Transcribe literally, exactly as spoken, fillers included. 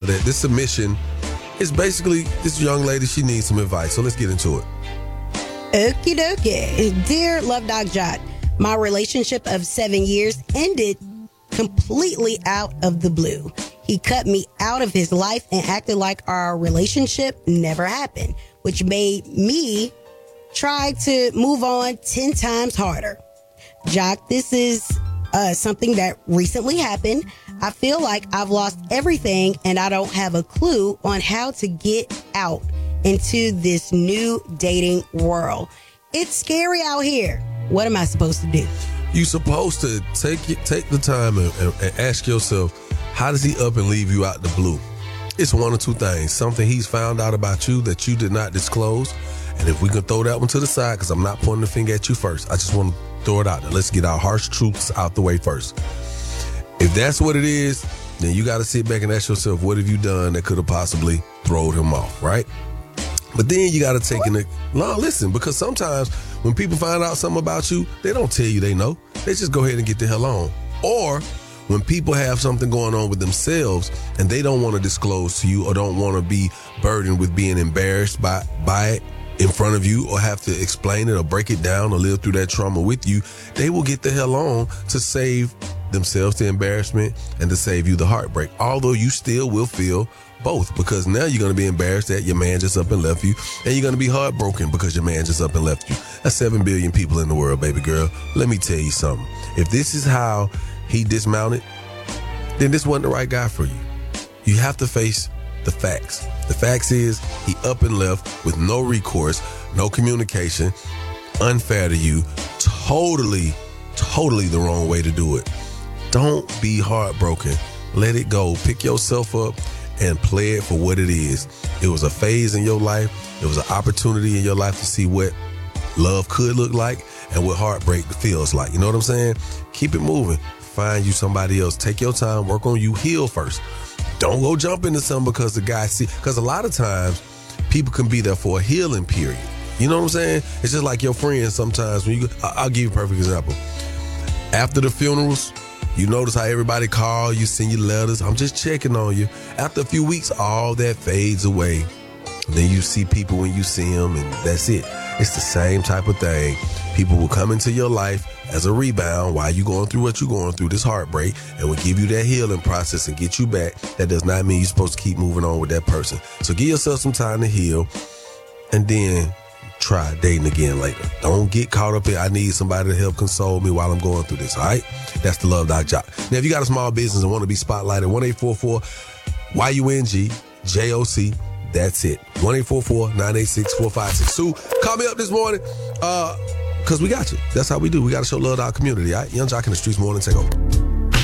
that this submission is basically this young lady, she needs some advice. So let's get into it. Okie dokie. Dear Love Doc Jock, my relationship of seven years ended completely out of the blue. He cut me out of his life and acted like our relationship never happened, which made me try to move on ten times harder. Jock, this is uh, something that recently happened. I feel like I've lost everything and I don't have a clue on how to get out into this new dating world. It's scary out here. What am I supposed to do? You're supposed to take take the time and, and, and ask yourself, how does he up and leave you out the blue? It's one or two things. Something he's found out about you that you did not disclose. And if we can throw that one to the side, because I'm not pointing the finger at you first. I just want to throw it out there. Let's get our harsh truths out the way first. If that's what it is, then you got to sit back and ask yourself, what have you done that could have possibly thrown him off, right? But then you got to take in the, no, listen, because sometimes when people find out something about you, they don't tell you they know. They just go ahead and get the hell on. Or when people have something going on with themselves and they don't want to disclose to you or don't want to be burdened with being embarrassed by, by it in front of you or have to explain it or break it down or live through that trauma with you, they will get the hell on to save themselves the embarrassment and to save you the heartbreak. Although you still will feel both, because now you're going to be embarrassed that your man just up and left you, and you're going to be heartbroken because your man just up and left you. That's seven billion people in the world, baby girl. Let me tell you something. If this is how he dismounted, then this wasn't the right guy for you. You have to face the facts. The facts is he up and left with no recourse, no communication, unfair to you, totally, totally the wrong way to do it. Don't be heartbroken. Let it go. Pick yourself up and play it for what it is. It was a phase in your life. It was an opportunity in your life to see what love could look like and what heartbreak feels like. You know what I'm saying? Keep it moving. Find you somebody else. Take your time. Work on you. Heal first. Don't go jump into something because the guy see. Because a lot of times people can be there for a healing period. You know what I'm saying? It's just like your friends sometimes. When you, I'll give you a perfect example. After the funerals, you notice how everybody call you, send you letters. I'm just checking on you. After a few weeks, all that fades away. Then you see people when you see them, and that's it. It's the same type of thing. People will come into your life as a rebound while you're going through what you're going through, this heartbreak, and will give you that healing process and get you back. That does not mean you're supposed to keep moving on with that person. So give yourself some time to heal, and then try dating again later. Don't get caught up in, I need somebody to help console me while I'm going through this, all right? That's the Love Doc Jock. Now, if you got a small business and want to be spotlighted, one eight four four Y U N G J O C. That's it. one eight four four nine eight six four five six two. Call me up this morning, uh, because we got you. That's how we do. We got to show love to our community, all right? Young Jock in the Streets morning. Take over.